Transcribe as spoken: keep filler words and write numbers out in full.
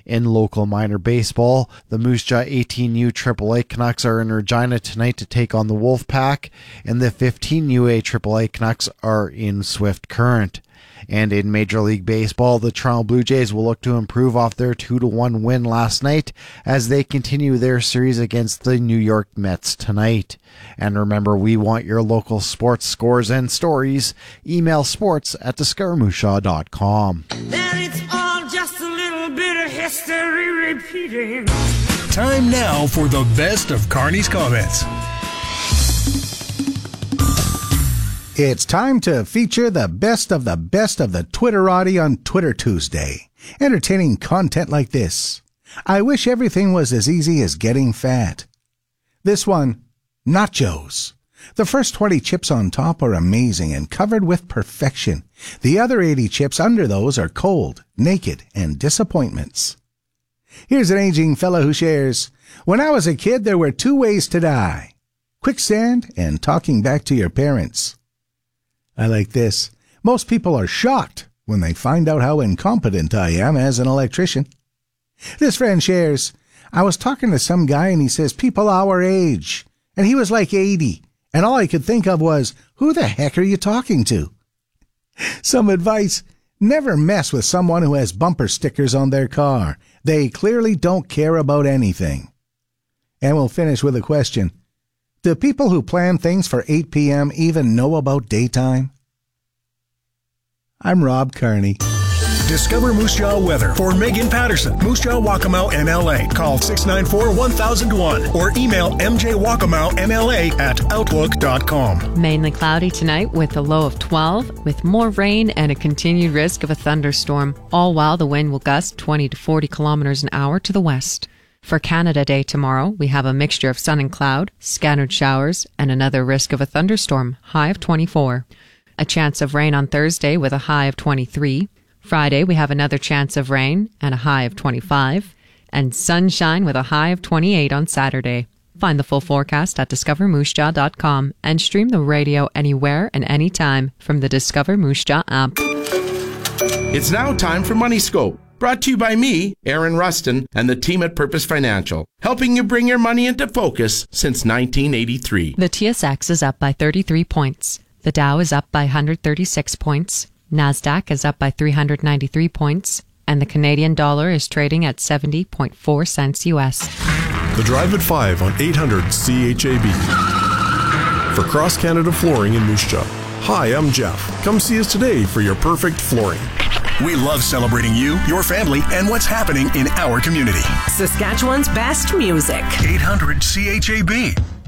In local minor baseball, the Moose Jaw eighteen U triple A Canucks are in Regina tonight to take on the Wolfpack, and the fifteen U A triple A Canucks are in Swift Current. And in Major League Baseball, the Toronto Blue Jays will look to improve off their two to one win last night as they continue their series against the New York Mets tonight. And remember, we want your local sports scores and stories. Email sports at discover moose jaw dot com. Then it's all just a little bit of history repeating. Time now for the best of Carney's comments. It's time to feature the best of the best of the Twitterati on Twitter Tuesday. Entertaining content like this. I wish everything was as easy as getting fat. This one, nachos. The first twenty chips on top are amazing and covered with perfection. The other eighty chips under those are cold, naked, and disappointments. Here's an aging fellow who shares, when I was a kid, there were two ways to die. Quicksand and talking back to your parents. I like this. Most people are shocked when they find out how incompetent I am as an electrician. This friend shares, I was talking to some guy and he says people our age. And he was like eighty. And all I could think of was, who the heck are you talking to? Some advice, never mess with someone who has bumper stickers on their car. They clearly don't care about anything. And we'll finish with a question. Do people who plan things for eight p.m. even know about daytime? I'm Rob Carney. Discover Moose Jaw weather for Megan Patterson, Moose Jaw Waccamaw M L A. Call six nine four, one thousand one or email m j waccamaw m l a at outlook dot com. Mainly cloudy tonight with a low of twelve, with more rain and a continued risk of a thunderstorm, all while the wind will gust twenty to forty kilometers an hour to the west. For Canada Day tomorrow, we have a mixture of sun and cloud, scattered showers, and another risk of a thunderstorm, high of twenty-four. A chance of rain on Thursday with a high of twenty-three. Friday, we have another chance of rain and a high of twenty-five. And sunshine with a high of twenty-eight on Saturday. Find the full forecast at discover moose jaw dot com and stream the radio anywhere and anytime from the Discover Moose Jaw app. It's now time for Money Scope. Brought to you by me, Aaron Rustin, and the team at Purpose Financial, helping you bring your money into focus since nineteen eighty-three. The T S X is up by thirty-three points. The Dow is up by one hundred thirty-six points. NASDAQ is up by three hundred ninety-three points. And the Canadian dollar is trading at seventy point four cents U S. The Drive at five on eight hundred C H A B. For Cross Canada Flooring in Moose Jaw. Hi, I'm Jeff. Come see us today for your perfect flooring. We love celebrating you, your family, and what's happening in our community. Saskatchewan's best music. eight hundred C H A B.